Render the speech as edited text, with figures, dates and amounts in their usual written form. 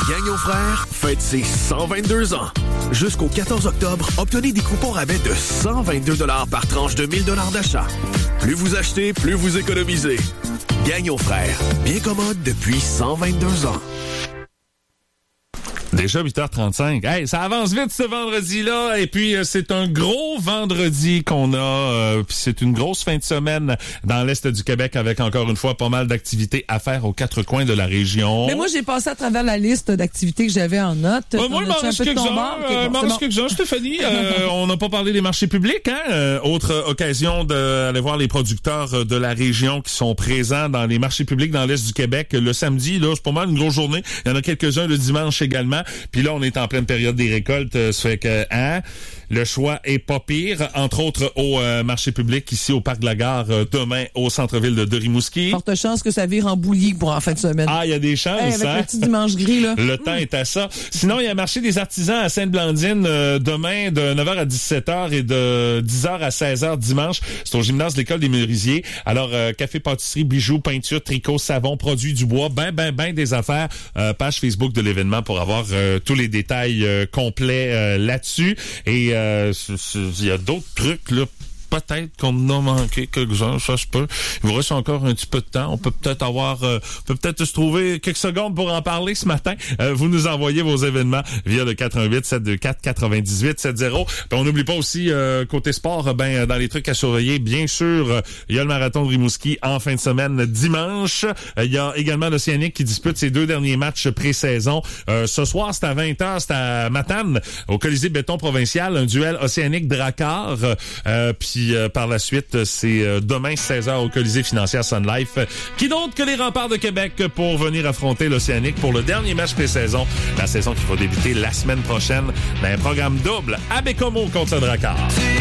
Gagnon Frères fête ses 122 ans. Jusqu'au 14 octobre, obtenez des coupons rabais de 122 $ par tranche de 1 000 $ d'achat. Plus vous achetez, plus vous économisez. Gagnon Frères, bien commode depuis 122 ans. Déjà 8h35. Hey, ça avance vite ce vendredi-là. Et puis, c'est un gros vendredi qu'on a. Puis c'est une grosse fin de semaine dans l'Est du Québec avec encore une fois pas mal d'activités à faire aux quatre coins de la région. Mais moi, j'ai passé à travers la liste d'activités que j'avais en note. Moi, il m'en reste quelques-uns, Stéphanie. On n'a pas parlé des marchés publics, hein? Autre occasion d'aller voir les producteurs de la région qui sont présents dans les marchés publics dans l'Est du Québec. Le samedi, là, c'est pas mal une grosse journée. Il y en a quelques-uns le dimanche également. Puis là, on est en pleine période des récoltes. Ça fait que, le choix est pas pire. Entre autres, au marché public ici au Parc de la Gare, demain au centre-ville de Rimouski. Forte chance que ça vire en bouillie pour en fin de semaine. Ah, il y a des chances, avec le petit dimanche gris, là. Le temps est à ça. Sinon, il y a un marché des artisans à Sainte-Blandine demain de 9h à 17h et de 10h à 16h dimanche. C'est au gymnase de l'École des Merisiers. Alors, café, pâtisserie, bijoux, peinture, tricot, savon, produits du bois, ben des affaires. Page Facebook de l'événement pour avoir tous les détails complets là-dessus. Et il y a d'autres trucs, là. Peut-être qu'on en a manqué quelques-uns, ça se peut. Il vous reste encore un petit peu de temps. On peut peut-être se trouver quelques secondes pour en parler ce matin. Vous nous envoyez vos événements via le 418-724-9870. On n'oublie pas aussi, côté sport, dans les trucs à surveiller, bien sûr, il y a le marathon de Rimouski en fin de semaine dimanche. Il y a également l'Océanique qui dispute ses 2 derniers matchs pré-saison. Ce soir, c'est à 20h, c'est à Matane, au Colisée Béton Provincial, un duel Océanique-Drakkar. Puis par la suite, c'est demain 16h au Colisée Financière Sun Life. Qui d'autre que les Remparts de Québec pour venir affronter l'Océanique pour le dernier match pré-saison. La saison qui va débuter la semaine prochaine dans un programme double à Bécomo contre le Drakkar.